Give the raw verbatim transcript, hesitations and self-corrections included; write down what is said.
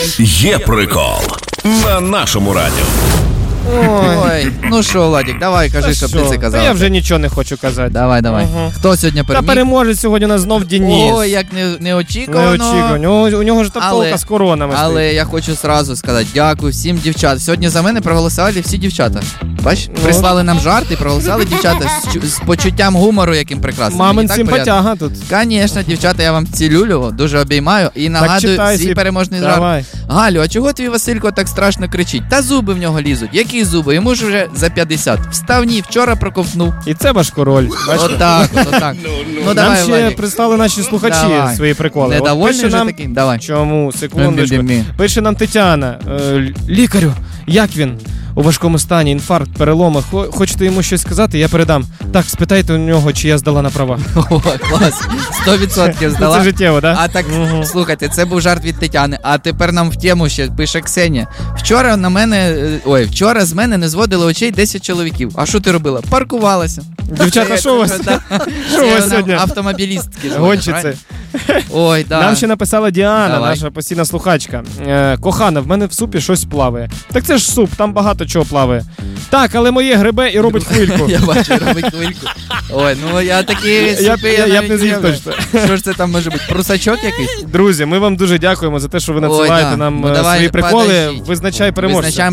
Є прикол на нашому радіо. Ой, ну що, Владик, давай, кажи, щоб ти це казав. Та я вже нічого не хочу казати. Давай, давай. Угу. Хто сьогодні переміг? Та переможе сьогодні у нас знов Денис. Ой, як не, неочікувано. Неочікувано. У, у нього ж та Але- полка з коронами Але стоїть. я хочу сразу сказати дякую всім дівчат. Сьогодні за мене проголосували всі дівчата. Бач, Ну. прислали нам жарти, проголосували дівчата з, чу- з почуттям гумору, яким прекрасним. Мамин Мені так симпатяга тут. Звісно, дівчата, я вам цілюлю, дуже обіймаю і нагадую читай свій свій- переможний жарт. Давай. Галю, а чого твій Василько так страшно кричить? Та зуби в нього лізуть. Які зуби? Йому ж вже за п'ятдесят. Вставні, вчора проковтнув. І це ваш король. Бачите? Отак, от, отак. Ну Нам давай, ще Владик. прислали наші слухачі Давай. свої приколи. От Недовольний пише вже нам... такий? Давай. Чому? Секундочку. Мі-мі-мі. Пише нам Тетяна. Е, лікарю, як він? У важкому стані, інфаркт, переломи. Хо- Хочете йому щось сказати? Я передам. Так, спитайте у нього, чи я здала на права. О, клас. Сто відсотків Ну, здала. це життєво, так? А так, Мгм. слухайте, це був жарт від Тетяни, а тепер нам в тему ще пише Ксенія. Вчора на мене, е, ой, вчора з мене не зводили очей десять чоловіків. А що ти робила? Паркувалася. Дівчата, Це- що у вас? це- да. Що у Це вас нам сьогодні? Автомобілістки. дзвонять, Гонщиці. правильно? Ой, да. Нам ще написала Діана, Давай. наша постійна слухачка. Е, Кохана, в мене в супі щось плаває. Так це ж суп, там багато чого плаває. Так, але моє грибе і робить хвильку. Я бачу, робить хвильку. Ой, ну я такі Я б- супи, я- я б навіть не з'їв уявляю. точно. Що ж це там може бути? Прусачок якийсь? Друзі, ми вам дуже дякуємо за те, що ви надсилаєте да. нам Ну, е, давай, свої приколи. подождіть. Визначай переможця. Визначаємо